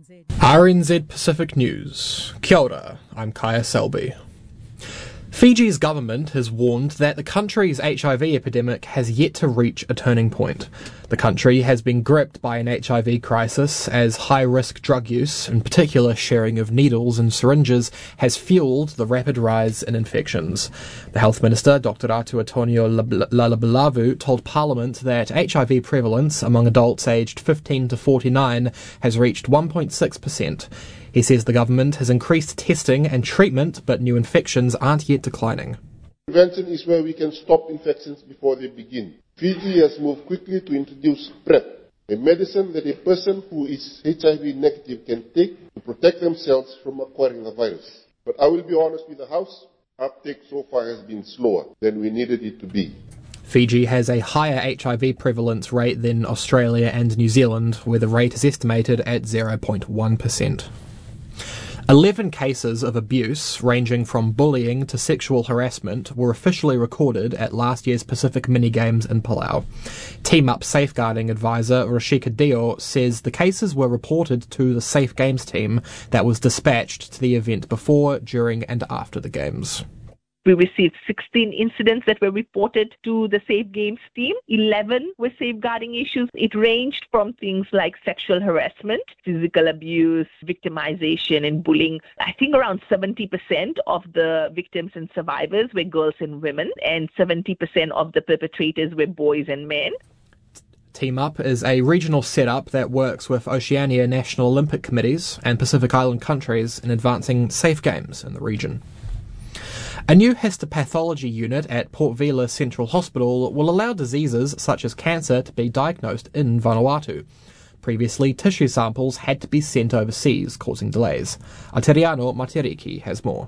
RNZ Pacific News. Kia ora, I'm Kaya Selby. Fiji's government has warned that the country's HIV epidemic has yet to reach a turning point. The country has been gripped by an HIV crisis as high-risk drug use, in particular sharing of needles and syringes, has fueled the rapid rise in infections. The Health Minister, Dr. Ratu Antonio Lalabalavu, told Parliament that HIV prevalence among adults aged 15 to 49 has reached 1.6%. He says the government has increased testing and treatment, but new infections aren't yet declining. Prevention is where we can stop infections before they begin. Fiji has moved quickly to introduce PrEP, a medicine that a person who is HIV negative can take to protect themselves from acquiring the virus. But I will be honest with the House, uptake so far has been slower than we needed it to be. Fiji has a higher HIV prevalence rate than Australia and New Zealand, where the rate is estimated at 0.1%. 11 cases of abuse, ranging from bullying to sexual harassment, were officially recorded at last year's Pacific Mini Games in Palau. Team Up safeguarding advisor Rashika Dio says the cases were reported to the Safe Games team that was dispatched to the event before, during and after the Games. We received 16 incidents that were reported to the Safe Games team. 11 were safeguarding issues. It ranged from things like sexual harassment, physical abuse, victimization and bullying. I think around 70% of the victims and survivors were girls and women, and 70% of the perpetrators were boys and men. Team Up is a regional setup that works with Oceania National Olympic Committees and Pacific Island countries in advancing safe games in the region. A new histopathology unit at Port Vila Central Hospital will allow diseases such as cancer to be diagnosed in Vanuatu. Previously, tissue samples had to be sent overseas, causing delays. Ateriano Matiriki has more.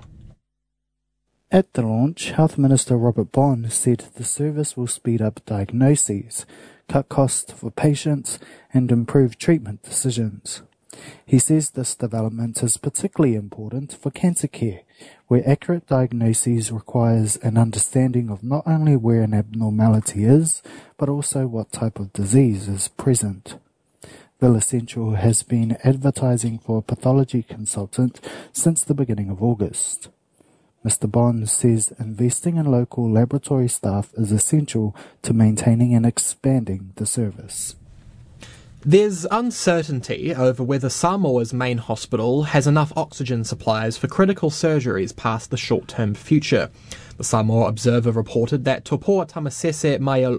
At the launch, Health Minister Robert Bond said the service will speed up diagnoses, cut costs for patients, and improve treatment decisions. He says this development is particularly important for cancer care, where accurate diagnosis requires an understanding of not only where an abnormality is, but also what type of disease is present. Villa Central has been advertising for a pathology consultant since the beginning of August. Mr. Bond says investing in local laboratory staff is essential to maintaining and expanding the service. There's uncertainty over whether Samoa's main hospital has enough oxygen supplies for critical surgeries past the short-term future. The Samoa Observer reported that Topoa Tamasese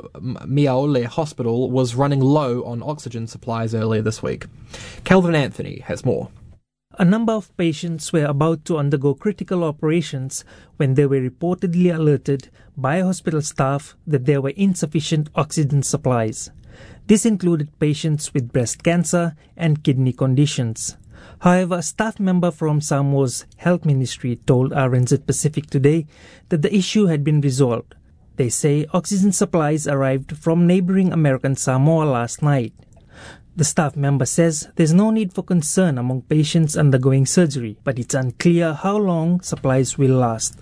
Miaole Hospital was running low on oxygen supplies earlier this week. Kelvin Anthony has more. A number of patients were about to undergo critical operations when they were reportedly alerted by hospital staff that there were insufficient oxygen supplies. This included patients with breast cancer and kidney conditions. However, a staff member from Samoa's Health Ministry told RNZ Pacific today that the issue had been resolved. They say oxygen supplies arrived from neighboring American Samoa last night. The staff member says there's no need for concern among patients undergoing surgery, but it's unclear how long supplies will last.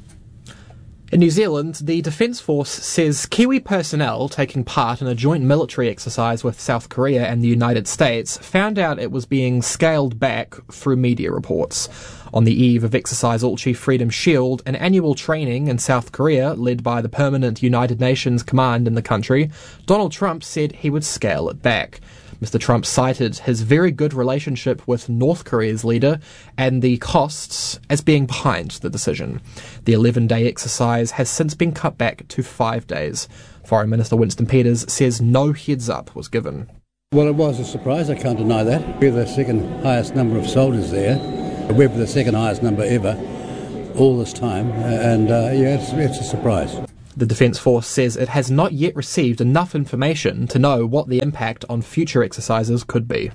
In New Zealand, the Defence Force says Kiwi personnel taking part in a joint military exercise with South Korea and the United States found out it was being scaled back through media reports. On the eve of Exercise All Chief Freedom Shield, an annual training in South Korea led by the permanent United Nations command in the country, Donald Trump said he would scale it back. Mr. Trump cited his very good relationship with North Korea's leader and the costs as being behind the decision. The 11-day exercise has since been cut back to 5 days. Foreign Minister Winston Peters says no heads-up was given. Well, it was a surprise, I can't deny that. We're the second highest number of soldiers there. We're the second highest number ever all this time, it's a surprise. The Defence Force says it has not yet received enough information to know what the impact on future exercises could be.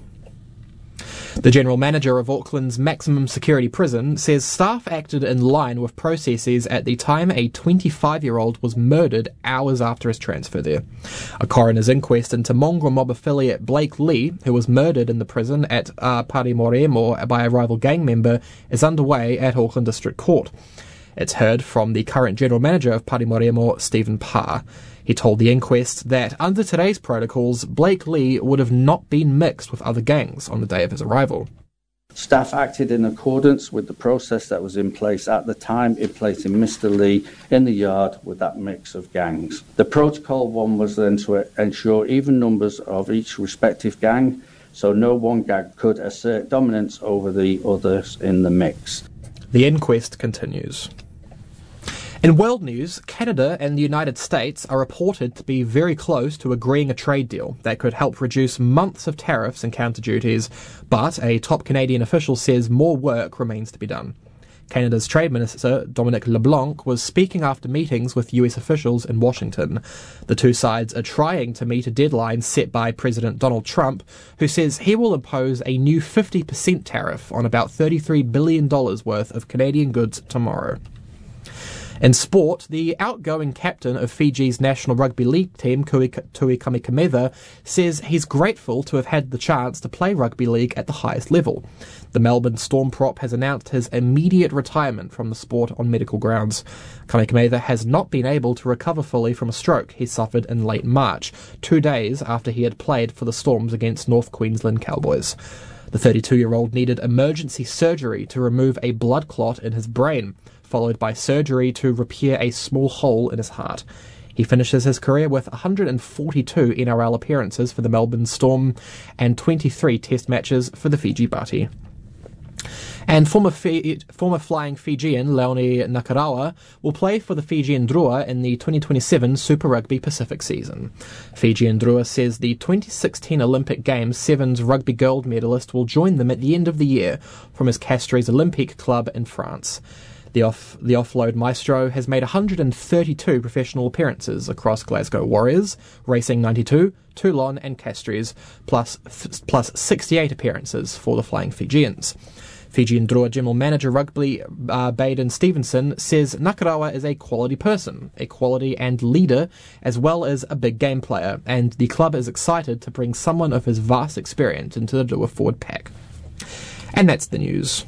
The General Manager of Auckland's maximum security prison says staff acted in line with processes at the time a 25-year-old was murdered hours after his transfer there. A coroner's inquest into mongrel mob affiliate Blake Lee, who was murdered in the prison at Parimoremo by a rival gang member, is underway at Auckland District Court. It's heard from the current General Manager of Parimoremo, Stephen Parr. He told the inquest that under today's protocols, Blake Lee would have not been mixed with other gangs on the day of his arrival. Staff acted in accordance with the process that was in place at the time in placing Mr. Lee in the yard with that mix of gangs. The protocol one was then to ensure even numbers of each respective gang, so no one gang could assert dominance over the others in the mix. The inquest continues. In world news, Canada and the United States are reported to be very close to agreeing a trade deal that could help reduce months of tariffs and counter duties, but a top Canadian official says more work remains to be done. Canada's Trade Minister, Dominic LeBlanc, was speaking after meetings with US officials in Washington. The two sides are trying to meet a deadline set by President Donald Trump, who says he will impose a new 50% tariff on about $33 billion worth of Canadian goods tomorrow. In sport, the outgoing captain of Fiji's National Rugby League team, Tui Kamikamica, says he's grateful to have had the chance to play rugby league at the highest level. The Melbourne Storm prop has announced his immediate retirement from the sport on medical grounds. Kamikamica has not been able to recover fully from a stroke he suffered in late March, 2 days after he had played for the Storms against North Queensland Cowboys. The 32-year-old needed emergency surgery to remove a blood clot in his brain, followed by surgery to repair a small hole in his heart. He finishes his career with 142 NRL appearances for the Melbourne Storm and 23 test matches for the Fiji Bati. And former flying Fijian Leone Nakarawa will play for the Fijian Drua in the 2027 Super Rugby Pacific season. Fijian Drua says the 2016 Olympic Games Sevens rugby gold medalist will join them at the end of the year from his Castres Olympique club in France. The offload maestro has made 132 professional appearances across Glasgow Warriors, Racing 92, Toulon and Castres, plus 68 appearances for the Flying Fijians. Fijian Drua General Manager Rugby Baden Stevenson says Nakarawa is a quality person, a quality and leader, as well as a big game player, and the club is excited to bring someone of his vast experience into the Drua forward pack. And that's the news.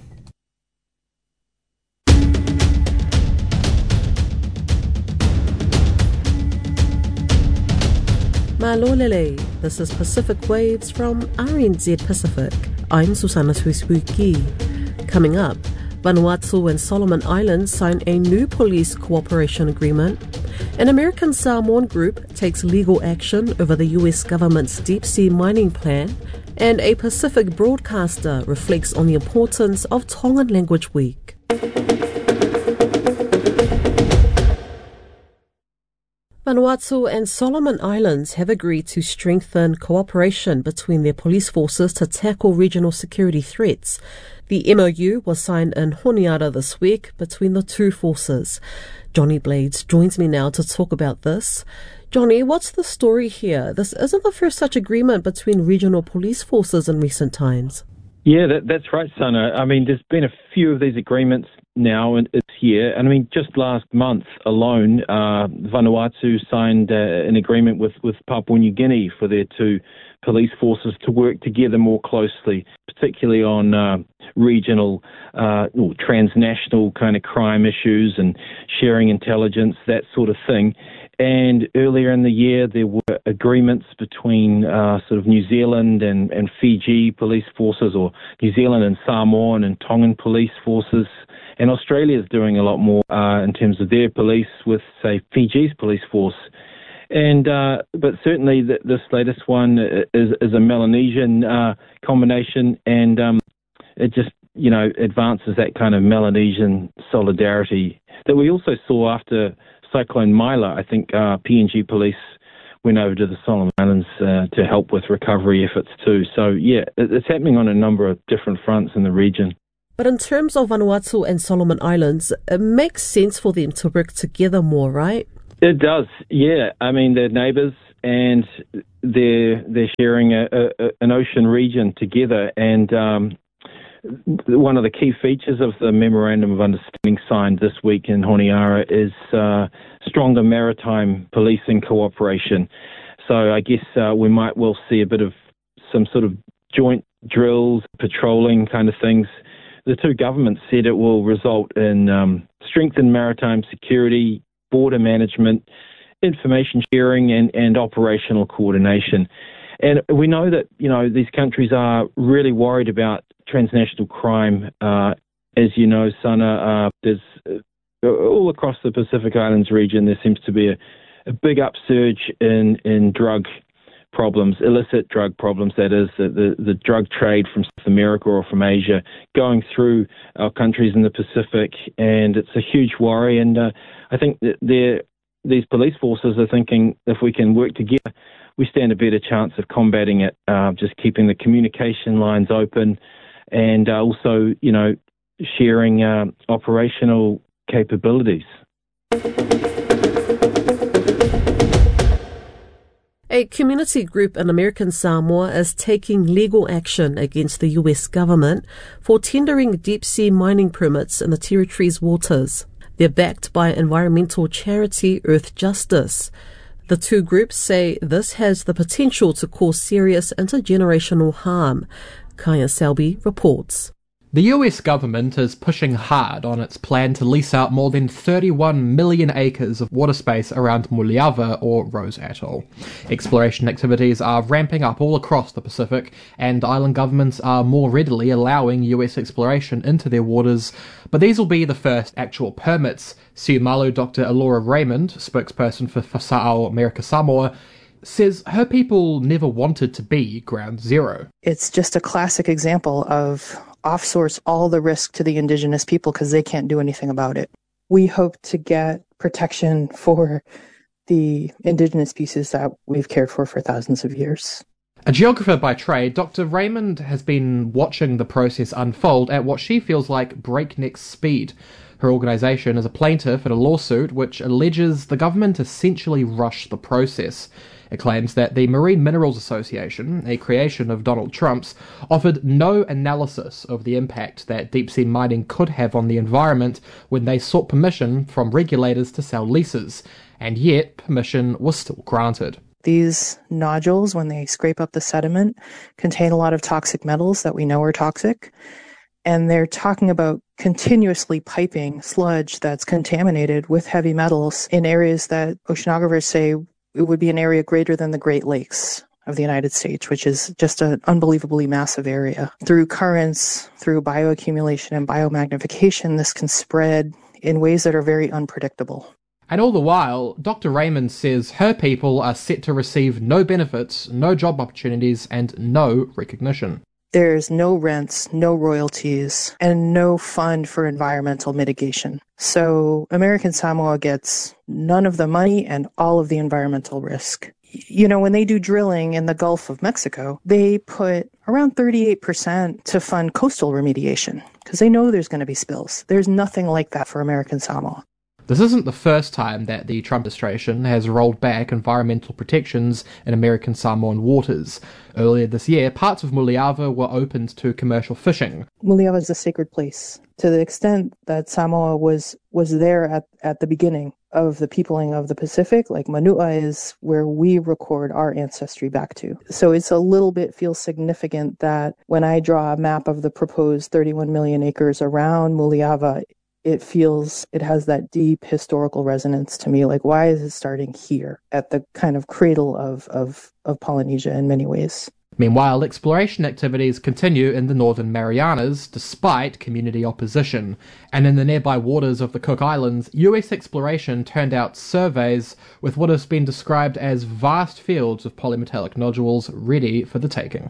Malolele, this is Pacific Waves from RNZ Pacific. I'm Susanna Suisuki. Coming up, Vanuatu and Solomon Islands sign a new police cooperation agreement. An American Samoan group takes legal action over the US government's deep-sea mining plan, and a Pacific broadcaster reflects on the importance of Tongan Language Week. Vanuatu and Solomon Islands have agreed to strengthen cooperation between their police forces to tackle regional security threats. The MOU was signed in Honiara this week between the two forces. Johnny Blades joins me now to talk about this. Johnny, what's the story here? This isn't the first such agreement between regional police forces in recent times. Yeah, that's right, Sana. I mean, there's been a few of these agreements now this year. And I mean, just last month alone, Vanuatu signed an agreement with Papua New Guinea for their two police forces to work together more closely, particularly on regional, transnational kind of crime issues and sharing intelligence, that sort of thing. And earlier in the year, there were agreements between sort of New Zealand and Fiji police forces, or New Zealand and Samoan and Tongan police forces. And Australia is doing a lot more in terms of their police with, say, Fiji's police force. And but certainly this latest one is a Melanesian combination, and it just advances that kind of Melanesian solidarity that we also saw after Cyclone Mila. I think PNG police went over to the Solomon Islands to help with recovery efforts too. So yeah, it's happening on a number of different fronts in the region. But in terms of Vanuatu and Solomon Islands, it makes sense for them to work together more, right? It does, yeah. I mean, they're neighbours and they're sharing an ocean region together. And one of the key features of the Memorandum of Understanding signed this week in Honiara is stronger maritime policing cooperation. So I guess we might well see a bit of some sort of joint drills, patrolling kind of things. The two governments said it will result in strengthened maritime security, border management, information sharing, and operational coordination. And we know that, these countries are really worried about transnational crime. As you know, Sana, there's all across the Pacific Islands region, there seems to be a big upsurge in drug problems, illicit drug problems, that is, the drug trade from South America or from Asia going through our countries in the Pacific, and it's a huge worry. And I think that these police forces are thinking if we can work together, we stand a better chance of combating it, just keeping the communication lines open and also, sharing operational capabilities. A community group in American Samoa is taking legal action against the US government for tendering deep-sea mining permits in the territory's waters. They're backed by environmental charity Earth Justice. The two groups say this has the potential to cause serious intergenerational harm. Kaya Selby reports. The US government is pushing hard on its plan to lease out more than 31 million acres of water space around Muliava or Rose Atoll. Exploration activities are ramping up all across the Pacific, and island governments are more readily allowing US exploration into their waters, but these will be the first actual permits. Siumalu Dr. Elora Raymond, spokesperson for Fasa'au America Samoa, says her people never wanted to be ground zero. It's just a classic example of offsource all the risk to the indigenous people because they can't do anything about it. We hope to get protection for the indigenous species that we've cared for thousands of years. A geographer by trade, Dr. Raymond has been watching the process unfold at what she feels like breakneck speed. Her organisation is a plaintiff in a lawsuit which alleges the government essentially rushed the process. It claims that the Marine Minerals Association, a creation of Donald Trump's, offered no analysis of the impact that deep-sea mining could have on the environment when they sought permission from regulators to sell leases, and yet permission was still granted. These nodules, when they scrape up the sediment, contain a lot of toxic metals that we know are toxic, and they're talking about continuously piping sludge that's contaminated with heavy metals in areas that oceanographers say it would be an area greater than the Great Lakes of the United States, which is just an unbelievably massive area. Through currents, through bioaccumulation and biomagnification, this can spread in ways that are very unpredictable. And all the while, Dr. Raymond says her people are set to receive no benefits, no job opportunities, and no recognition. There's no rents, no royalties, and no fund for environmental mitigation. So American Samoa gets none of the money and all of the environmental risk. When they do drilling in the Gulf of Mexico, they put around 38% to fund coastal remediation because they know there's going to be spills. There's nothing like that for American Samoa. This isn't the first time that the Trump administration has rolled back environmental protections in American Samoan waters. Earlier this year, parts of Muliava were opened to commercial fishing. Muliava is a sacred place to the extent that Samoa was there at the beginning of the peopling of the Pacific. Like Manua is where we record our ancestry back to. So it's a little bit feels significant that when I draw a map of the proposed 31 million acres around Muliava, it has that deep historical resonance to me. Like, why is it starting here at the kind of cradle of Polynesia in many ways? Meanwhile, exploration activities continue in the Northern Marianas despite community opposition. And in the nearby waters of the Cook Islands, US exploration turned out surveys with what has been described as vast fields of polymetallic nodules ready for the taking.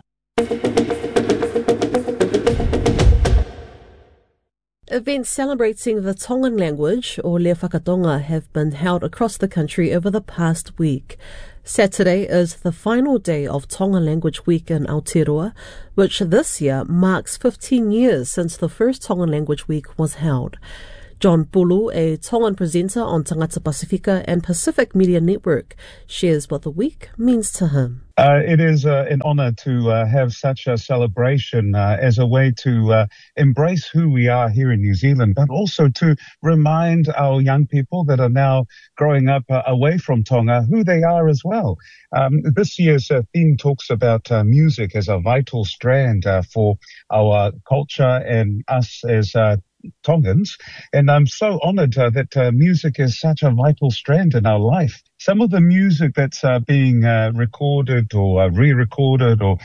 Events celebrating the Tongan language, or Lea Whakatonga, have been held across the country over the past week. Saturday is the final day of Tongan Language Week in Aotearoa, which this year marks 15 years since the first Tongan Language Week was held. John Pulu, a Tongan presenter on Tangata Pasifika and Pacific Media Network, shares what the week means to him. It is an honour to have such a celebration as a way to embrace who we are here in New Zealand, but also to remind our young people that are now growing up away from Tonga who they are as well. This year's theme talks about music as a vital strand for our culture and us as Tongans, and I'm so honoured that music is such a vital strand in our life. Some of the music that's being recorded or re-recorded or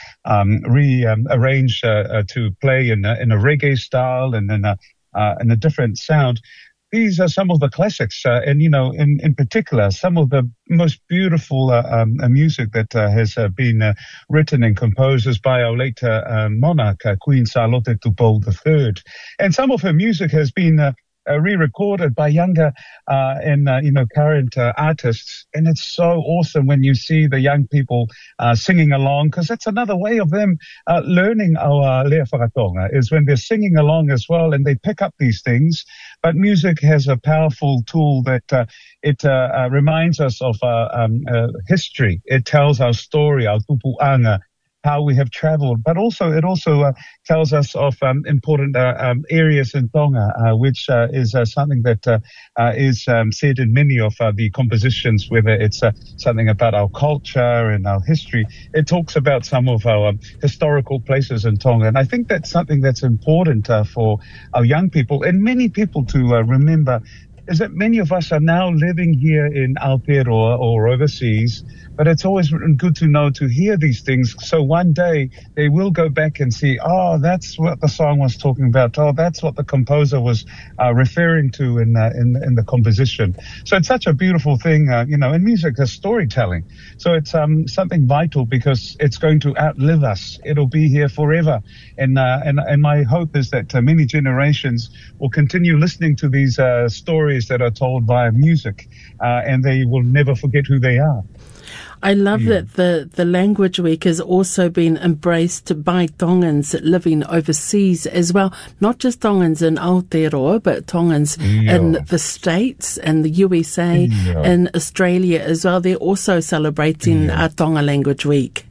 rearranged to play in a reggae style and in a different sound. These are some of the classics, and in particular, some of the most beautiful music that has been written and composed is by our late monarch, Queen Charlotte Tupou III. And some of her music has been re-recorded by younger and current artists, and it's so awesome when you see the young people singing along, because that's another way of them learning our lea whakatonga, is when they're singing along as well, and they pick up these things. But music has a powerful tool that it reminds us of history. It tells our story, our tupuanga, how we have traveled, but it also tells us of important areas in Tonga, which is something that is said in many of the compositions, whether it's something about our culture and our history. It talks about some of our historical places in Tonga, and I think that's something that's important for our young people and many people to remember, is that many of us are now living here in Aotearoa or overseas, but it's always good to know, to hear these things, so one day they will go back and see, oh, that's what the song was talking about, oh, that's what the composer was referring to in the composition. So it's such a beautiful thing, and music is storytelling. So it's something vital because it's going to outlive us. It'll be here forever. And my hope is that many generations will continue listening to these stories that are told via music, and they will never forget who they are. I love that the Language Week has also been embraced by Tongans living overseas as well. Not just Tongans in Aotearoa, but Tongans in the States and the USA and Australia as well. They're also celebrating Tonga Language Week.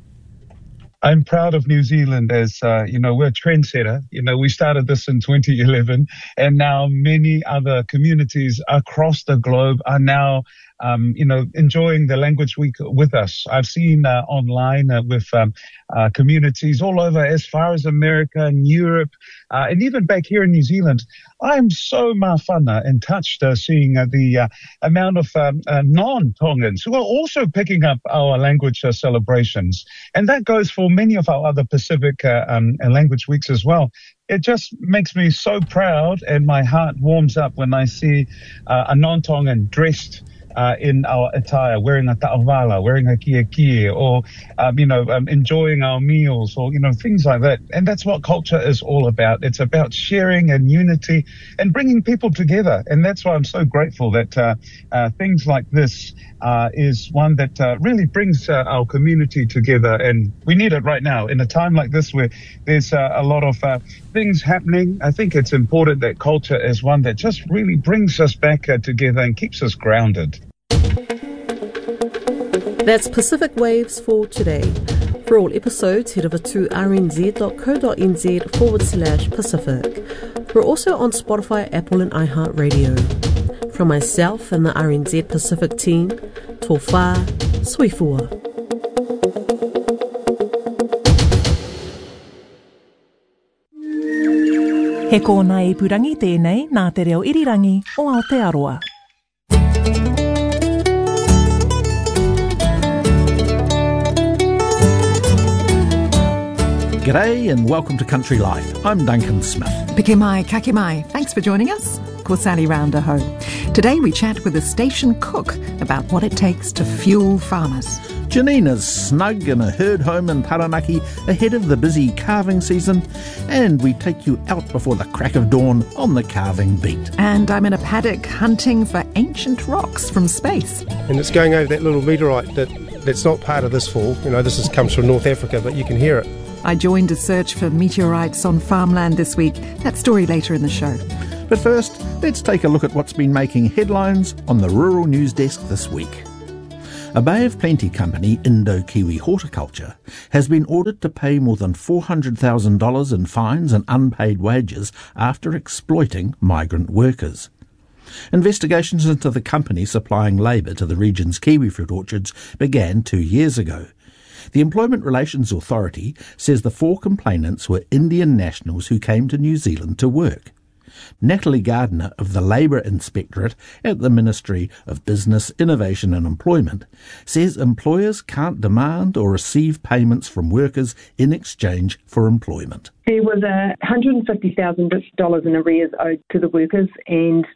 I'm proud of New Zealand as, we're a trendsetter. We started this in 2011, and now many other communities across the globe are now enjoying the Language Week with us. I've seen online with communities all over, as far as America and Europe, and even back here in New Zealand. I'm so mawhana and touched seeing the amount of non-Tongans who are also picking up our language celebrations. And that goes for many of our other Pacific Language Weeks as well. It just makes me so proud, and my heart warms up when I see a non-Tongan dressed in our attire, wearing a ta'awala, wearing a kia, or, enjoying our meals, or, things like that. And that's what culture is all about. It's about sharing and unity and bringing people together. And that's why I'm so grateful that things like this is one that really brings our community together. And we need it right now. In a time like this where there's a lot of things happening, I think it's important that culture is one that just really brings us back together and keeps us grounded. That's Pacific Waves for today. For all episodes, head over to rnz.co.nz/Pacific. We're also on Spotify, Apple and iHeartRadio. From myself and the RNZ Pacific team, tō whā, sui fua. He kōna ipurangi tēnei nā te reo irirangi o Aotearoa. G'day and welcome to Country Life. I'm Duncan Smith. Piki mai, kaki mai. Thanks for joining us. Ko Sally Rounder ho. Today we chat with a station cook about what it takes to fuel farmers. Janina's snug in a herd home in Taranaki ahead of the busy calving season, and we take you out before the crack of dawn on the calving beat. And I'm in a paddock hunting for ancient rocks from space. And it's going over that little meteorite that's not part of this fall. This comes from North Africa, but you can hear it. I joined a search for meteorites on farmland this week. That story later in the show. But first, let's take a look at what's been making headlines on the Rural News Desk this week. A Bay of Plenty company, Indo-Kiwi Horticulture, has been ordered to pay more than $400,000 in fines and unpaid wages after exploiting migrant workers. Investigations into the company supplying labour to the region's kiwifruit orchards began 2 years ago. The Employment Relations Authority says the 4 complainants were Indian nationals who came to New Zealand to work. Natalie Gardner of the Labour Inspectorate at the Ministry of Business, Innovation and Employment says employers can't demand or receive payments from workers in exchange for employment. There was $150,000 in arrears owed to the workers and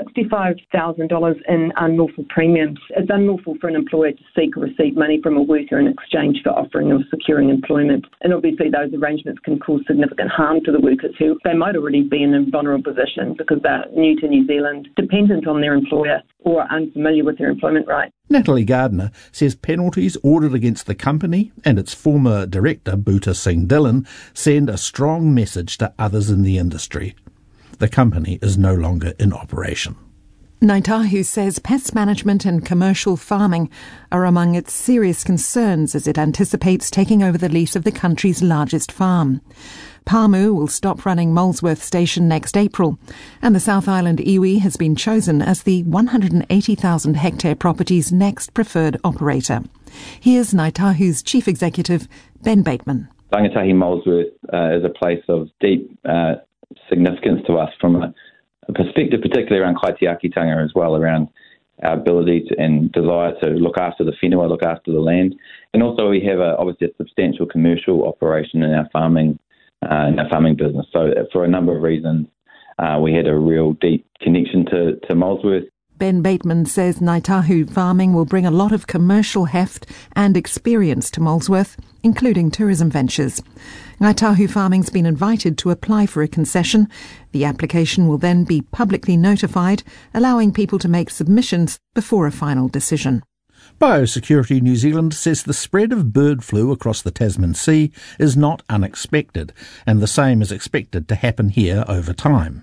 $65,000 in unlawful premiums. It's unlawful for an employer to seek or receive money from a worker in exchange for offering or securing employment. And obviously those arrangements can cause significant harm to the workers who they might already be in a vulnerable position because they're new to New Zealand, dependent on their employer or unfamiliar with their employment rights. Natalie Gardner says penalties ordered against the company and its former director, Bhuta Singh Dhillon, send a strong message to others in the industry. The company is no longer in operation. Ngāi Tahu says pest management and commercial farming are among its serious concerns as it anticipates taking over the lease of the country's largest farm. Pāmu will stop running Molesworth Station next April, and the South Island iwi has been chosen as the 180,000 hectare property's next preferred operator. Here's Ngāi Tahu's Chief Executive, Ben Bateman. Rangatahi Molesworth is a place of deep significance to us from a perspective, particularly around kaitiakitanga as well, around our ability and desire to look after the whenua, look after the land. And also we have obviously a substantial commercial operation in our farming business. So for a number of reasons, we had a real deep connection to Molesworth. Ben Bateman says Ngāi Tahu farming will bring a lot of commercial heft and experience to Molesworth, including tourism ventures. Ngāi Tahu farming's been invited to apply for a concession. The application will then be publicly notified, allowing people to make submissions before a final decision. Biosecurity New Zealand says the spread of bird flu across the Tasman Sea is not unexpected, and the same is expected to happen here over time.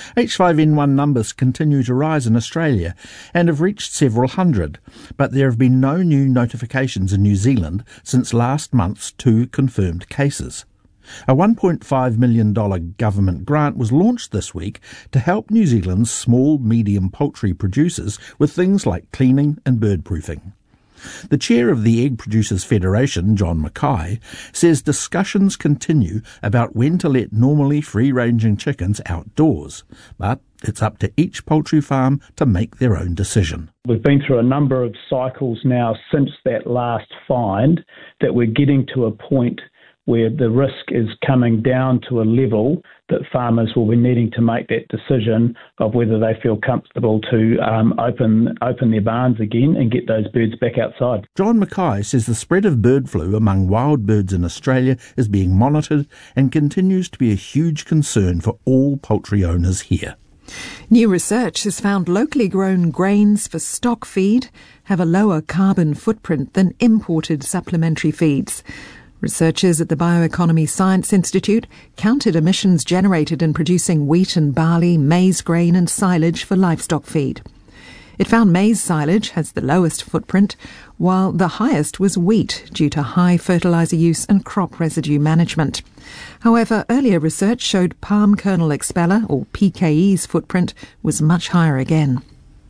H5N1 numbers continue to rise in Australia and have reached several hundred, but there have been no new notifications in New Zealand since last month's 2 confirmed cases. A $1.5 million government grant was launched this week to help New Zealand's small-medium poultry producers with things like cleaning and bird-proofing. The chair of the Egg Producers Federation, John Mackay, says discussions continue about when to let normally free-ranging chickens outdoors, but it's up to each poultry farm to make their own decision. We've been through a number of cycles now since that last find that we're getting to a point where the risk is coming down to a level that farmers will be needing to make that decision of whether they feel comfortable to open their barns again and get those birds back outside. John Mackay says the spread of bird flu among wild birds in Australia is being monitored and continues to be a huge concern for all poultry owners here. New research has found locally grown grains for stock feed have a lower carbon footprint than imported supplementary feeds. Researchers at the Bioeconomy Science Institute counted emissions generated in producing wheat and barley, maize grain and silage for livestock feed. It found maize silage has the lowest footprint, while the highest was wheat due to high fertiliser use and crop residue management. However, earlier research showed palm kernel expeller, or PKE's footprint, was much higher again.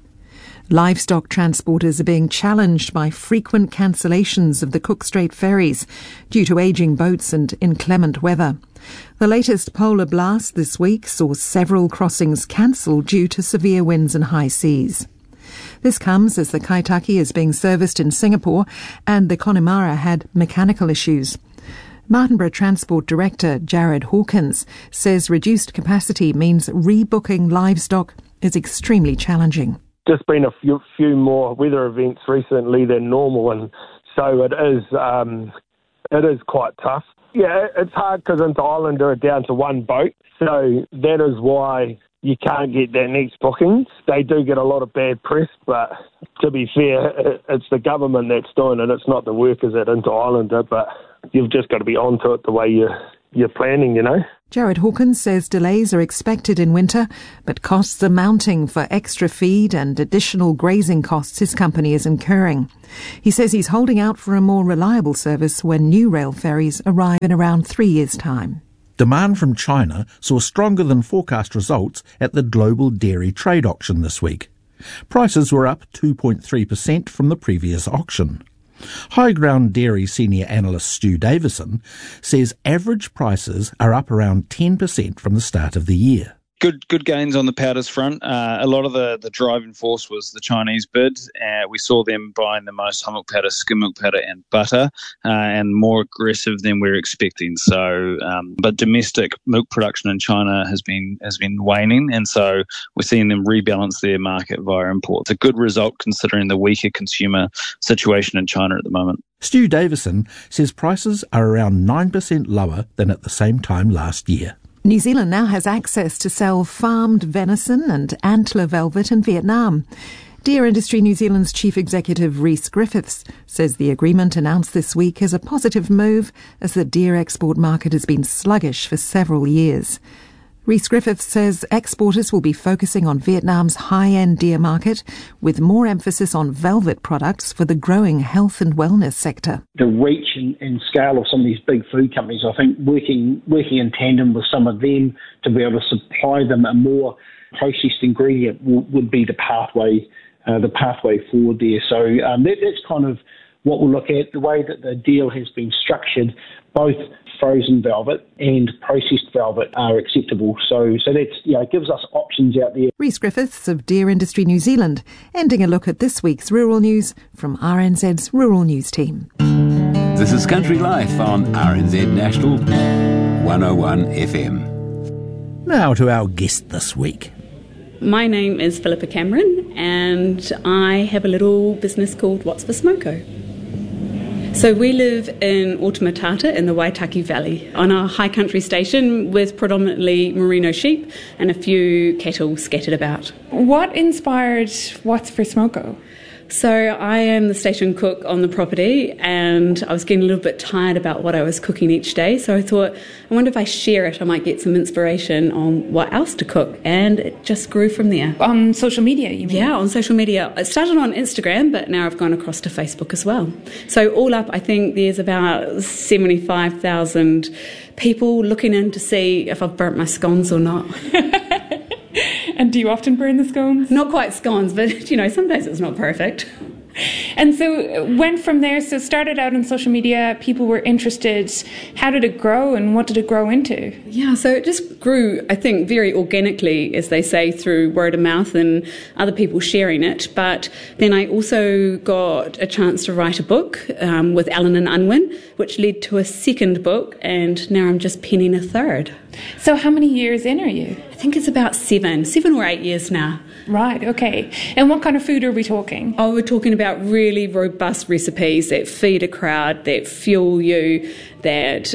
Livestock transporters are being challenged by frequent cancellations of the Cook Strait ferries due to ageing boats and inclement weather. The latest polar blast this week saw several crossings cancelled due to severe winds and high seas. This comes as the Kaitaki is being serviced in Singapore and the Connemara had mechanical issues. Martinborough Transport Director Jared Hawkins says reduced capacity means rebooking livestock is extremely challenging. Just been a few more weather events recently than normal, and so it is quite tough. Yeah, it's hard because into Islander are down to one boat, so that is why you can't get that next booking. They do get a lot of bad press, but to be fair, it's the government that's doing it. It's not the workers at Inter Islander, but you've just got to be onto it the way you're planning, you know. Jared Hawkins says delays are expected in winter, but costs are mounting for extra feed and additional grazing costs his company is incurring. He says he's holding out for a more reliable service when new rail ferries arrive in around 3 years' time. Demand from China saw stronger than forecast results at the global dairy trade auction this week. Prices were up 2.3% from the previous auction. High Ground Dairy senior analyst Stu Davison says average prices are up around 10% from the start of the year. good gains on the powders front. A lot of the driving force was the Chinese bid. We saw them buying the most whole milk powder, skim milk powder and butter, and more aggressive than we were expecting. So, but domestic milk production in China has been waning, and so we're seeing them rebalance their market via imports. A good result considering the weaker consumer situation in China at the moment. Stu Davison says prices are around 9% lower than at the same time last year. New Zealand now has access to sell farmed venison and antler velvet in Vietnam. Deer Industry New Zealand's Chief Executive Rhys Griffiths says the agreement announced this week is a positive move as the deer export market has been sluggish for several years. Rhys Griffiths says exporters will be focusing on Vietnam's high-end deer market with more emphasis on velvet products for the growing health and wellness sector. The reach and scale of some of these big food companies, I think working in tandem with some of them to be able to supply them a more processed ingredient would be the pathway forward there. So that's kind of what we'll look at. The way that the deal has been structured, both frozen velvet and processed velvet are acceptable. So that's, it gives us options out there. Rhys Griffiths of Deer Industry New Zealand, ending a look at this week's rural news from RNZ's Rural News team. This is Country Life on RNZ National 101 FM. Now to our guest this week. My name is Philippa Cameron and I have a little business called What's for Smoko. So we live in Otumatata in the Waitaki Valley on a high country station with predominantly merino sheep and a few cattle scattered about. What inspired What's for Smoko? So I am the station cook on the property and I was getting a little bit tired about what I was cooking each day. So I thought, I wonder if I share it, I might get some inspiration on what else to cook. And it just grew from there. On social media, you mean? Yeah, on social media. It started on Instagram, but now I've gone across to Facebook as well. So all up, I think there's about 75,000 people looking in to see if I've burnt my scones or not. And do you often burn the scones? Not quite scones, but some days it's not perfect. And so went from there, so started out on social media, people were interested. How did it grow and what did it grow into? Yeah, so it just grew, I think, very organically, as they say, through word of mouth and other people sharing it. But then I also got a chance to write a book with Allen and Unwin, which led to a second book, and now I'm just penning a third. So how many years in are you? I think it's about 7 or 8 years now. Right, okay. And what kind of food are we talking? Oh, we're talking about really robust recipes that feed a crowd, that fuel you, that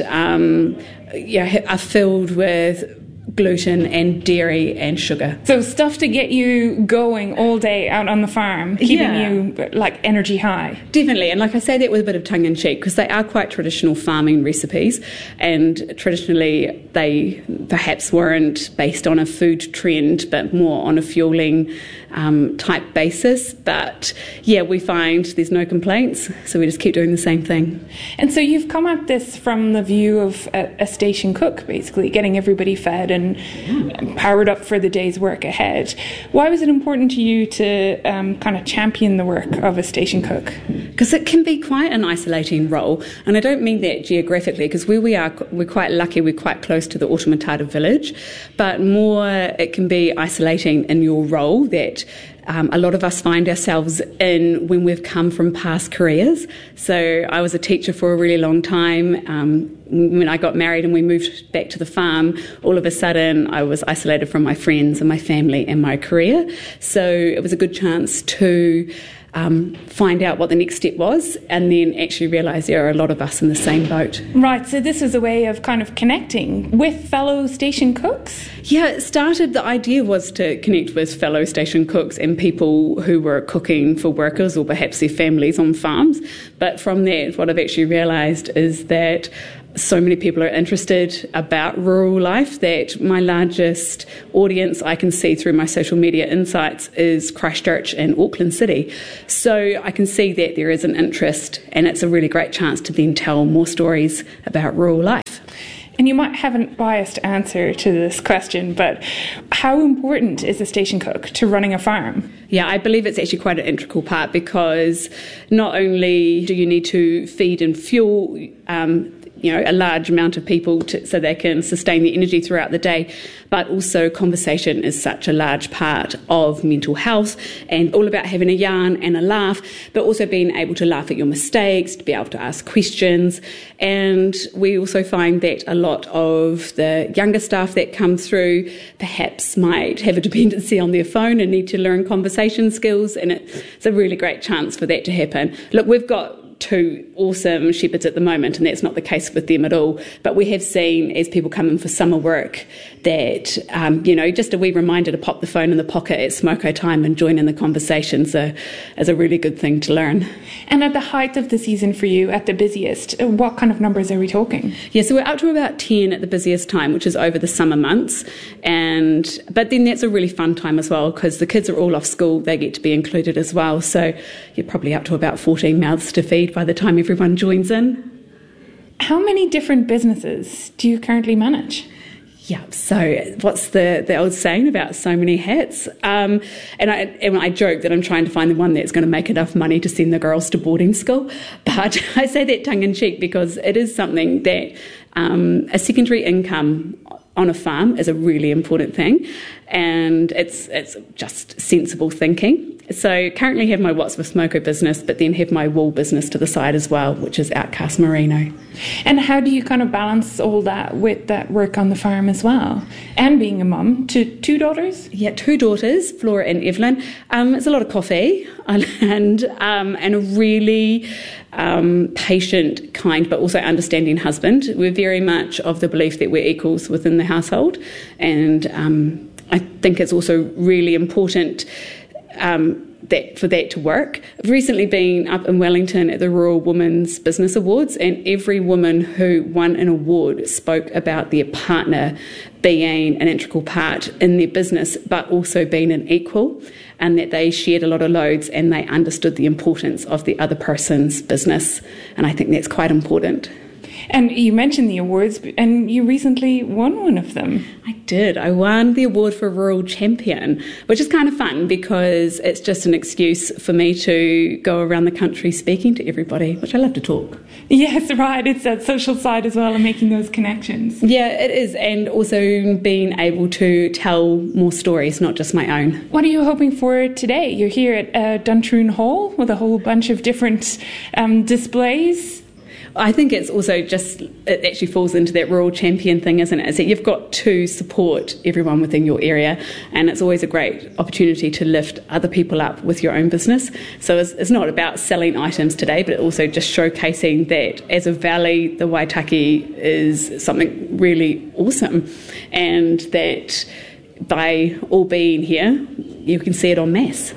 are filled with gluten and dairy and sugar. So stuff to get you going all day out on the farm, keeping you like energy high. Definitely, and like I say that with a bit of tongue in cheek because they are quite traditional farming recipes, and traditionally they perhaps weren't based on a food trend but more on a fueling type basis. But yeah, we find there's no complaints, so we just keep doing the same thing. And so you've come at this from the view of a station cook, basically getting everybody fed and powered up for the day's work ahead. Why was it important to you to kind of champion the work of a station cook? Because it can be quite an isolating role, and I don't mean that geographically, because where we are, we're quite lucky, we're quite close to the Otumatata village, but more it can be isolating in your role that a lot of us find ourselves in when we've come from past careers. So I was a teacher for a really long time. When I got married and we moved back to the farm, all of a sudden I was isolated from my friends and my family and my career. So it was a good chance to find out what the next step was and then actually realise there are a lot of us in the same boat. Right, so this was a way of kind of connecting with fellow station cooks? Yeah, it started, the idea was to connect with fellow station cooks and people who were cooking for workers or perhaps their families on farms. But from that, what I've actually realised is that so many people are interested about rural life that my largest audience I can see through my social media insights is Christchurch and Auckland City. So I can see that there is an interest, and it's a really great chance to then tell more stories about rural life. And you might have a biased answer to this question, but how important is a station cook to running a farm? Yeah, I believe it's actually quite an integral part because not only do you need to feed and fuel a large amount of people so they can sustain the energy throughout the day. But also conversation is such a large part of mental health, and all about having a yarn and a laugh, but also being able to laugh at your mistakes, to be able to ask questions. And we also find that a lot of the younger staff that come through perhaps might have a dependency on their phone and need to learn conversation skills, and it's a really great chance for that to happen. Look, we've got 2 awesome shepherds at the moment, and that's not the case with them at all. But we have seen, as people come in for summer work, that, just a wee reminder to pop the phone in the pocket at smoko time and join in the conversations is a really good thing to learn. And at the height of the season for you, at the busiest, what kind of numbers are we talking? Yeah, so we're up to about 10 at the busiest time, which is over the summer months. But then that's a really fun time as well, because the kids are all off school, they get to be included as well. So you're probably up to about 14 mouths to feed by the time everyone joins in. How many different businesses do you currently manage? Yeah, so what's the old saying about so many hats? And I joke that I'm trying to find the one that's going to make enough money to send the girls to boarding school. But I say that tongue-in-cheek because it is something that a secondary income on a farm is a really important thing, and it's just sensible thinking. So currently have my What's with Smoko business, but then have my wool business to the side as well, which is Outcast Merino. And how do you kind of balance all that with that work on the farm as well? And being a mum to 2 daughters? Yeah, 2 daughters, Flora and Evelyn. It's a lot of coffee and a really patient, kind, but also understanding husband. We're very much of the belief that we're equals within the household, and I think it's also really important for that to work. I've recently been up in Wellington at the Rural Women's Business Awards, and every woman who won an award spoke about their partner being an integral part in their business, but also being an equal, and that they shared a lot of loads and they understood the importance of the other person's business. And I think that's quite important. And you mentioned the awards, and you recently won one of them. I did. I won the award for Rural Champion, which is kind of fun because it's just an excuse for me to go around the country speaking to everybody, which I love to talk. Yes, right. It's that social side as well and making those connections. Yeah, it is. And also being able to tell more stories, not just my own. What are you hoping for today? You're here at Duntroon Hall with a whole bunch of different displays. I think it's also it actually falls into that rural champion thing, isn't it? Is that you've got to support everyone within your area, and it's always a great opportunity to lift other people up with your own business. So it's not about selling items today, but also just showcasing that as a valley, the Waitaki is something really awesome, and that by all being here, you can see it en masse.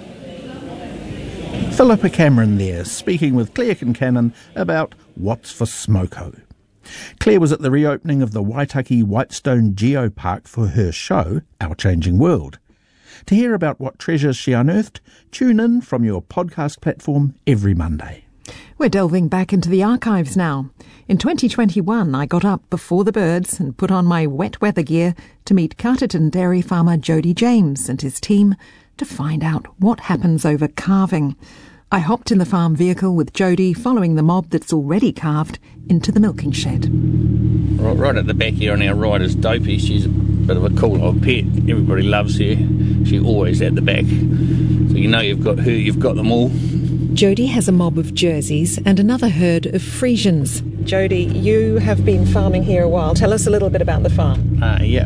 Philippa Cameron there, speaking with Claire Kincannon about What's for Smoko. Claire was at the reopening of the Waitaki Whitestone Geopark for her show, Our Changing World. To hear about what treasures she unearthed, tune in from your podcast platform every Monday. We're delving back into the archives now. In 2021, I got up before the birds and put on my wet weather gear to meet Carterton dairy farmer Jody James and his team to find out what happens over calving. I hopped in the farm vehicle with Jody, following the mob that's already calved into the milking shed. Right at the back here on our right is Dopey. She's a bit of a cool old pet. Everybody loves her. She's always at the back. So you know you've got her, you've got them all. Jody has a mob of Jerseys and another herd of Friesians. Jody, you have been farming here a while. Tell us a little bit about the farm.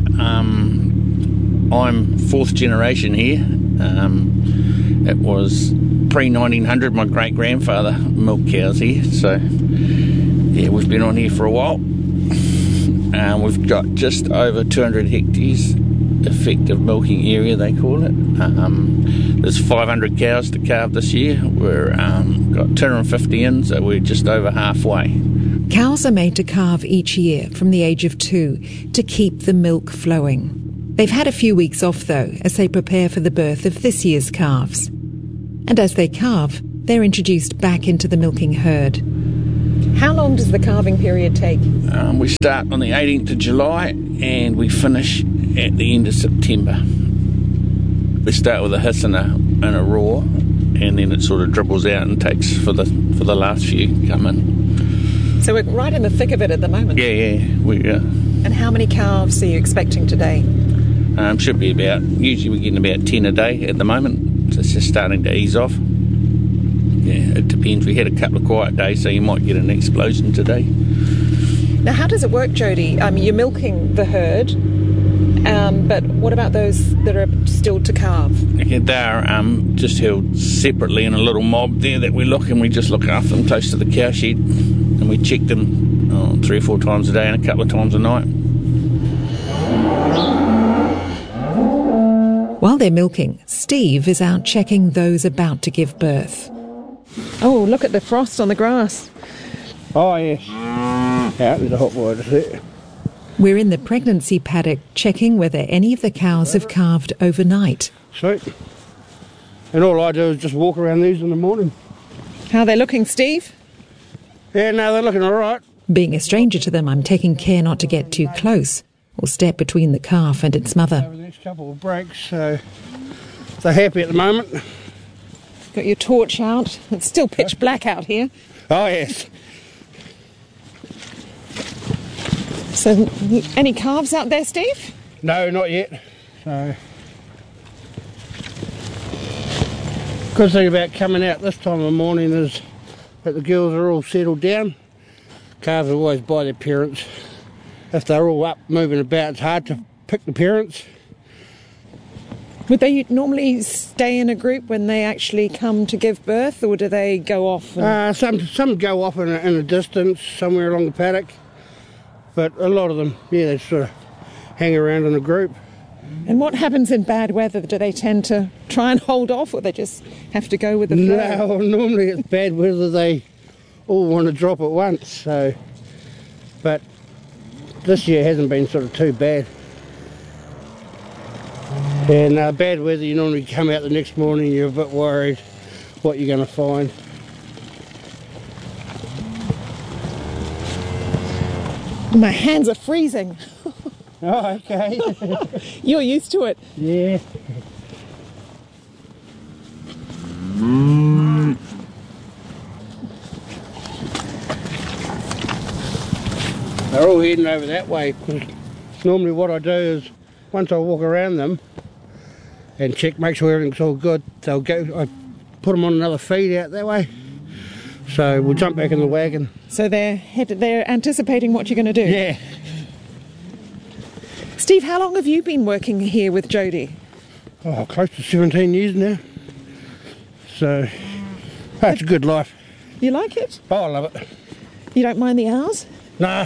I'm 4th generation here. It was pre-1900, my great-grandfather milked cows here, so yeah, we've been on here for a while. We've got just over 200 hectares effective milking area, they call it. There's 500 cows to calve this year. We're got 250 in, so we're just over halfway. Cows are made to calve each year from the age of 2 to keep the milk flowing. They've had a few weeks off, though, as they prepare for the birth of this year's calves. And as they calve, they're introduced back into the milking herd. How long does the calving period take? We start on the 18th of July and we finish at the end of September. We start with a hiss and a roar, and then it sort of dribbles out and takes for the last few come in. So we're right in the thick of it at the moment. Yeah, we are. And how many calves are you expecting today? Should be usually we're getting about 10 a day at the moment, so it's just starting to ease off. Yeah, it depends. We had a couple of quiet days, so you might get an explosion today. Now, how does it work, Jody? You're milking the herd, but what about those that are still to calve? Okay, they're just held separately in a little mob there that we just look after them close to the cow shed, and we check them 3 or 4 times a day and a couple of times a night. While they're milking, Steve is out checking those about to give birth. Oh, look at the frost on the grass. Oh, yes. Out in the hot water, there. We're in the pregnancy paddock checking whether any of the cows have calved overnight. Sweet. And all I do is just walk around these in the morning. How are they looking, Steve? Yeah, no, they're looking all right. Being a stranger to them, I'm taking care not to get too close or step between the calf and its mother. Over the next couple of breaks, so they're happy at the moment. Got your torch out. It's still pitch black out here. Oh, yes. So, any calves out there, Steve? No, not yet. So, good thing about coming out this time of the morning is that the girls are all settled down. Calves are always by their parents. If they're all up moving about, it's hard to pick the parents. Would they normally stay in a group when they actually come to give birth, or do they go off? Some go off in a distance, somewhere along the paddock. But a lot of them, yeah, they sort of hang around in a group. And what happens in bad weather? Do they tend to try and hold off, or they just have to go with the flow? No, normally it's bad weather. They all want to drop at once. So, but this year hasn't been sort of too bad. And bad weather, you normally come out the next morning, you're a bit worried what you're going to find. My hands are freezing. Oh, okay. You're used to it. Yeah. They're all heading over that way, because normally what I do is once I walk around them and check, make sure everything's all good, they'll go. I put them on another feed out that way. So we'll jump back in the wagon. So they're anticipating what you're going to do? Yeah. Steve, how long have you been working here with Jody? Oh, close to 17 years now. So that's a good life. You like it? Oh, I love it. You don't mind the hours? Nah.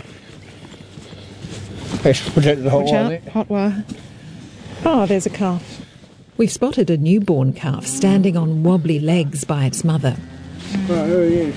Let's protect the hot wire there. Hot wire. Oh, there's a calf. We've spotted a newborn calf standing on wobbly legs by its mother. Right, here he is.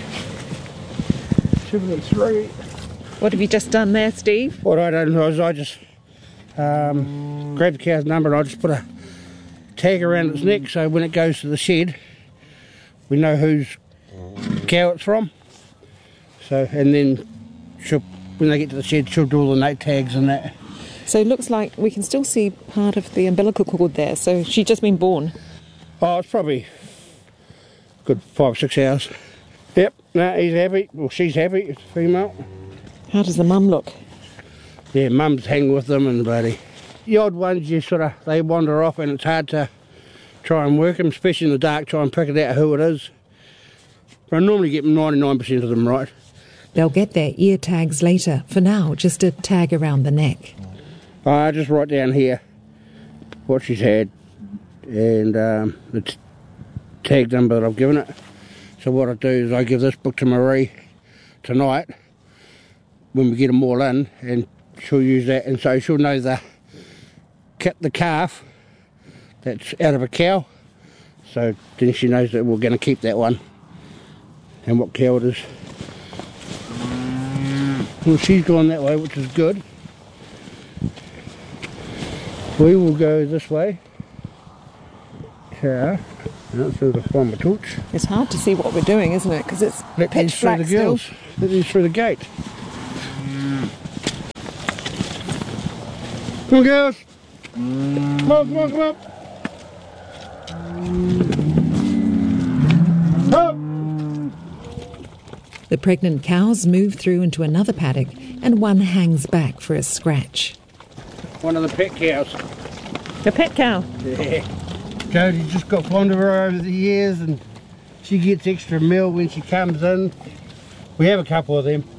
73. What have you just done there, Steve? What I done was I just grabbed the cow's number and I just put a tag around its neck, so when it goes to the shed, we know whose cow it's from. So, and then when they get to the shed, she'll do all the note tags and that. So it looks like we can still see part of the umbilical cord there. So she's just been born. Oh, it's probably a good 5 or 6 hours. Yep, no, he's happy. Well, she's happy. It's a female. How does the mum look? Yeah, mum's hanging with them and bloody. The odd ones, they wander off and it's hard to try and work them, especially in the dark, try and pick it out who it is. But I normally get 99% of them right. They'll get their ear tags later. For now, just a tag around the neck. I just write down here what she's had and the tag number that I've given it. So what I do is I give this book to Marie tonight when we get them all in, and she'll use that, and so she'll know the calf that's out of a cow. So then she knows that we're going to keep that one and what cow it is. Well, she's gone that way, which is good. We will go this way. Now, through the find my torch. It's hard to see what we're doing, isn't it? Because it's pitch black still. Let these through the gate. Come on, girls. Come on, come on, come on. Up. The pregnant cows move through into another paddock and one hangs back for a scratch. One of the pet cows. The pet cow? Yeah. Jodie just got fond of her over the years and she gets extra milk when she comes in. We have a couple of them.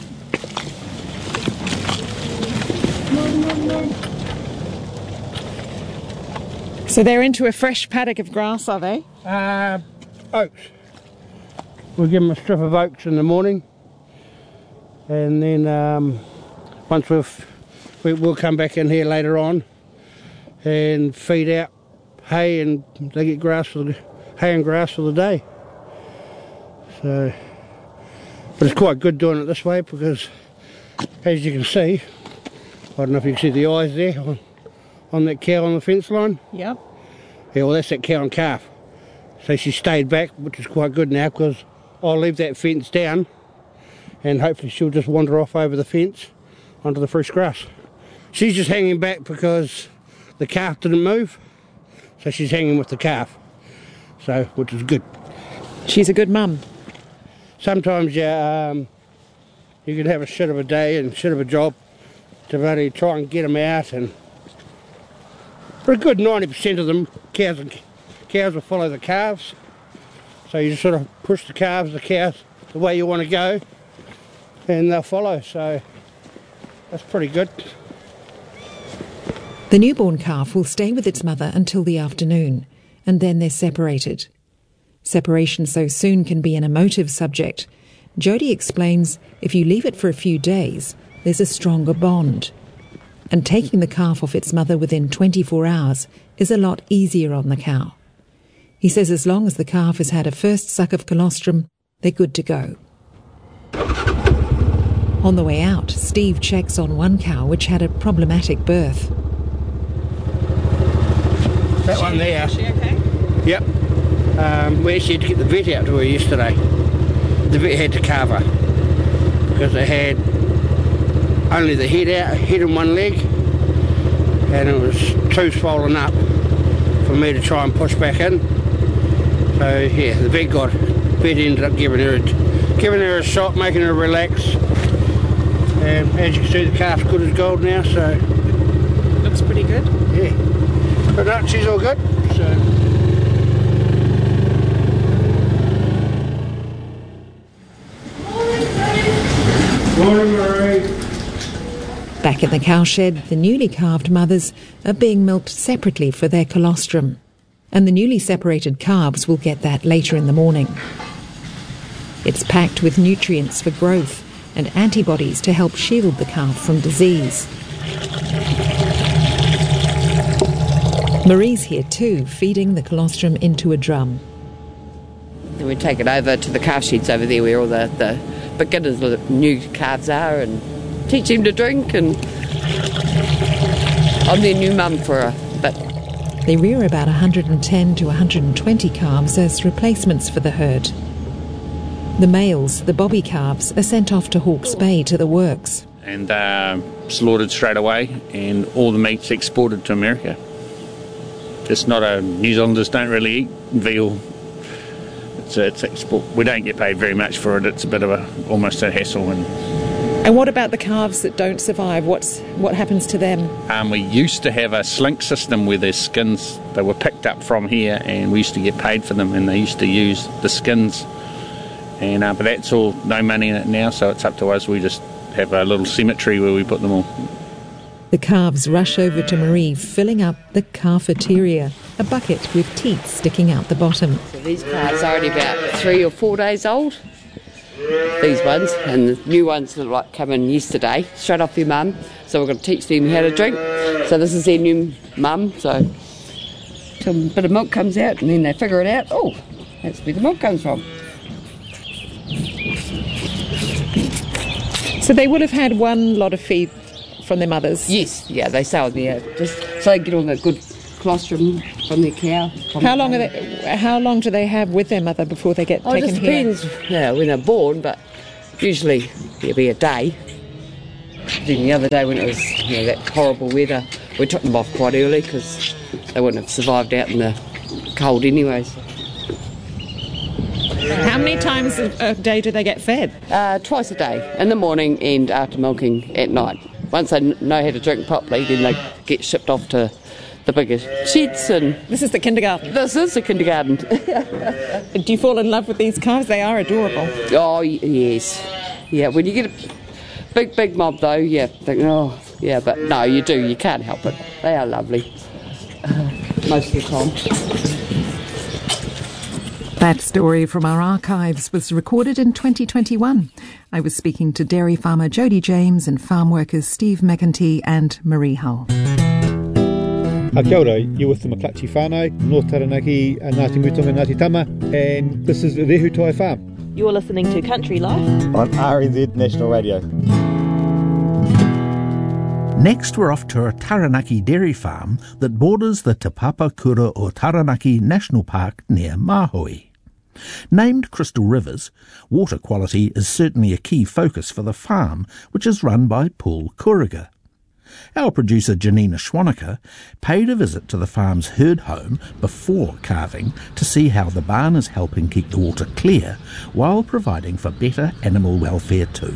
So they're into a fresh paddock of grass, are they? Oats. We'll give them a strip of oats in the morning, and then once we'll come back in here later on and feed out hay, and they get hay and grass for the day. So, but it's quite good doing it this way because, as you can see, I don't know if you can see the eyes there on that cow on the fence line. Yep. Yeah, well, that's that cow and calf. So she stayed back, which is quite good now because I'll leave that fence down and hopefully she'll just wander off over the fence onto the fresh grass. She's just hanging back because the calf didn't move, so she's hanging with the calf, so which is good. She's a good mum. Sometimes you can have a shit of a day and shit of a job to really try and get them out, and for a good 90% of them, cows will follow the calves. So you just sort of push the cows the way you want to go, and they'll follow. So that's pretty good. The newborn calf will stay with its mother until the afternoon, and then they're separated. Separation so soon can be an emotive subject. Jodie explains if you leave it for a few days, there's a stronger bond. And taking the calf off its mother within 24 hours is a lot easier on the cow. He says as long as the calf has had a first suck of colostrum, they're good to go. On the way out, Steve checks on one cow which had a problematic birth. That one there. Is she okay? Yep. We actually had to get the vet out to her yesterday. The vet had to carve her because they had only the head and one leg, and it was too swollen up for me to try and push back in. So yeah, the vet ended up giving her a shot, making her relax, and as you can see, the calf's good as gold now. So looks pretty good. Yeah, but no, she's all good. So. Morning, Marie. Back in the cowshed, the newly calved mothers are being milked separately for their colostrum, and the newly separated calves will get that later in the morning. It's packed with nutrients for growth and antibodies to help shield the calf from disease. Marie's here too, feeding the colostrum into a drum. And we take it over to the calf sheds over there where all the beginners, the new calves are, and teach them to drink, and I'm their new mum for a bit. They rear about 110 to 120 calves as replacements for the herd. The males, the bobby calves, are sent off to Hawke's Bay to the works. And slaughtered straight away, and all the meat's exported to America. It's not New Zealanders don't really eat veal. It's export. We don't get paid very much for it. It's a bit of almost a hassle. And what about the calves that don't survive? What happens to them? We used to have a slink system where their skins, they were picked up from here, and we used to get paid for them, and they used to use the skins. And but that's all, no money in it now, so it's up to us. We just have a little cemetery where we put them all. The calves rush over to Marie, filling up the calfateria, a bucket with teeth sticking out the bottom. So these calves are only about 3 or 4 days old, these ones, and the new ones are like coming yesterday, straight off their mum. So we're going to teach them how to drink. So this is their new mum, so till a bit of milk comes out, and then they figure it out. Oh, that's where the milk comes from. So they would have had one lot of feed from their mothers? Yes, yeah, they stay on there just so they get all the good colostrum from their cow. How long do they have with their mother before they get taken here? It depends when they're born, but usually it'll be a day. Then the other day when it was that horrible weather, we took them off quite early because they wouldn't have survived out in the cold anyways. How many times a day do they get fed? Twice a day, in the morning and after milking at night. Once they know how to drink properly, then they get shipped off to the bigger sheds. And this is the kindergarten? This is the kindergarten. Do you fall in love with these calves? They are adorable. Oh, yes. Yeah, when you get a big mob though, yeah, think, oh, yeah, but no, you do, you can't help it. They are lovely, most of the time. That story from our archives was recorded in 2021. I was speaking to dairy farmer Jody James and farm workers Steve McEntee and Marie Hull. Kia ora, you're with the McClatchy whānau, North Taranaki, Ngāti Mutunga, Ngāti Tama, and this is Rehutai Farm. You're listening to Country Life on RNZ National Radio. Next, we're off to a Taranaki dairy farm that borders the Te Papa Kura o Taranaki National Park near Māhui. Named Crystal Rivers, water quality is certainly a key focus for the farm, which is run by Paul Kuriger. Our producer Janina Schwaneker paid a visit to the farm's herd home before calving to see how the barn is helping keep the water clear while providing for better animal welfare too.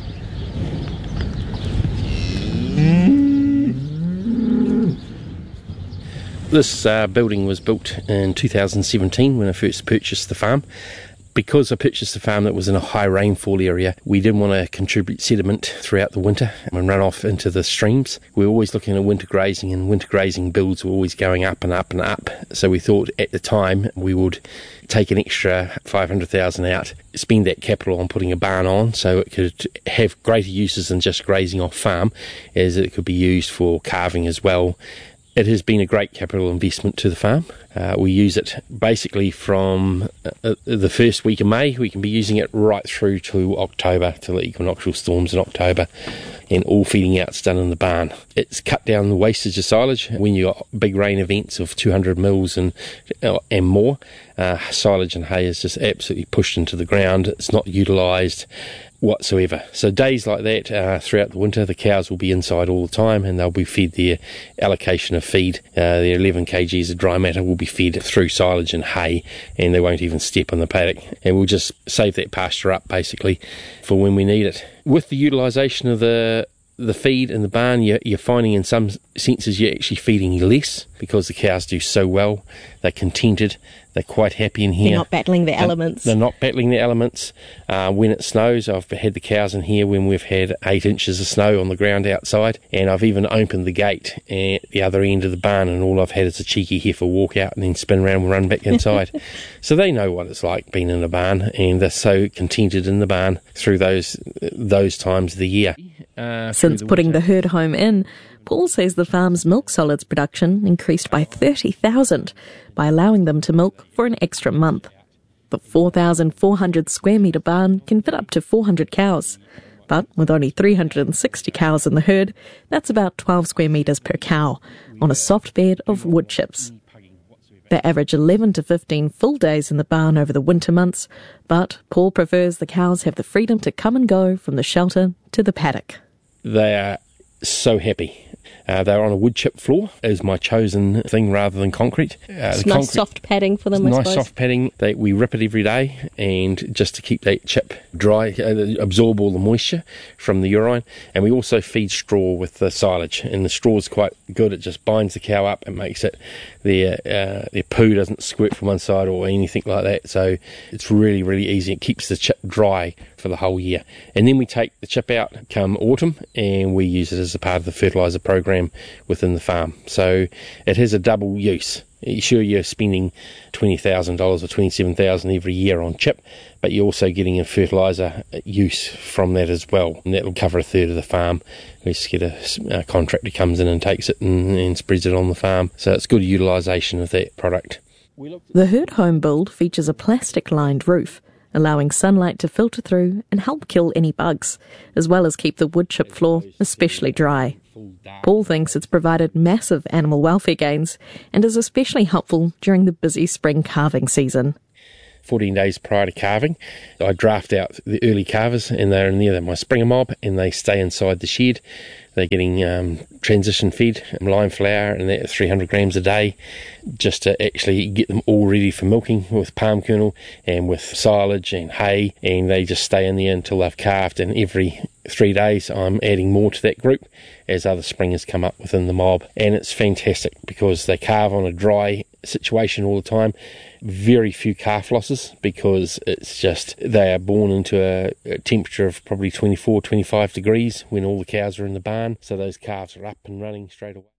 This building was built in 2017 when I first purchased the farm. Because I purchased a farm that was in a high rainfall area, we didn't want to contribute sediment throughout the winter and run off into the streams. We were always looking at winter grazing, and winter grazing bills were always going up and up and up. So we thought at the time we would take an extra $500,000 out, spend that capital on putting a barn on so it could have greater uses than just grazing off farm, as it could be used for calving as well. It has been a great capital investment to the farm. We use it basically from the first week of May. We can be using it right through to October, till the equinoctial storms in October, and all feeding out's done in the barn. It's cut down the wastage of silage. When you've got big rain events of 200 mils and more, silage and hay is just absolutely pushed into the ground. It's not utilised whatsoever. So days like that throughout the winter, the cows will be inside all the time, and they'll be fed their allocation of feed. Their 11 kgs of dry matter will be fed through silage and hay, and they won't even step on the paddock. And we'll just save that pasture up basically for when we need it. With the utilisation of the feed in the barn, you're finding in some senses you're actually feeding less because the cows do so well. They're contented. They're quite happy in here. They're not battling the elements. They're not battling the elements. When it snows, I've had the cows in here when we've had 8 inches of snow on the ground outside, and I've even opened the gate at the other end of the barn, and all I've had is a cheeky heifer walk out and then spin around and run back inside. So they know what it's like being in a barn, and they're so contented in the barn through those times of the year. Since putting the herd home in, Paul says the farm's milk solids production increased by 30,000 by allowing them to milk for an extra month. The 4,400 square metre barn can fit up to 400 cows, but with only 360 cows in the herd, that's about 12 square metres per cow on a soft bed of wood chips. They average 11 to 15 full days in the barn over the winter months, but Paul prefers the cows have the freedom to come and go from the shelter to the paddock. They are so happy. They're on a wood chip floor is my chosen thing rather than concrete. It's nice soft padding for them, I suppose. Nice soft padding. We rip it every day, and just to keep that chip dry, absorb all the moisture from the urine. And we also feed straw with the silage, and the straw is quite good. It just binds the cow up and makes it their poo doesn't squirt from one side or anything like that. So it's really, really easy. It keeps the chip dry for the whole year. And then we take the chip out come autumn, and we use it as a part of the fertiliser program within the farm. So it has a double use. Sure, you're spending $20,000 or $27,000 every year on chip, but you're also getting a fertiliser use from that as well, and that will cover a third of the farm. We just get a contractor comes in and takes it and spreads it on the farm. So it's good utilisation of that product. The herd home build features a plastic-lined roof, allowing sunlight to filter through and help kill any bugs, as well as keep the wood chip floor especially dry. Paul thinks it's provided massive animal welfare gains and is especially helpful during the busy spring calving season. 14 days prior to calving. I draft out the early calvers, and they're near my Springer mob, and they stay inside the shed. They're getting transition fed, lime flour, and that 300 grams a day, just to actually get them all ready for milking with palm kernel and with silage and hay, and they just stay in there until they've calved. And every 3 days I'm adding more to that group as other springers come up within the mob, and it's fantastic because they calve on a dry situation all the time. Very few calf losses because it's just they are born into a temperature of probably 24, 25 degrees when all the cows are in the barn, so those calves are up and running straight away.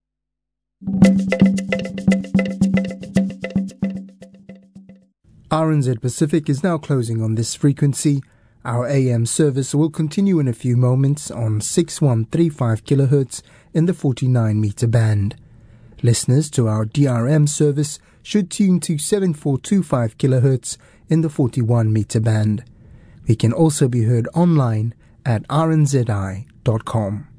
RNZ Pacific is now closing on this frequency. Our AM service will continue in a few moments on 6135 kHz in the 49 metre band. Listeners to our DRM service should tune to 7425 kHz in the 41 metre band. We can also be heard online at rnzi.com.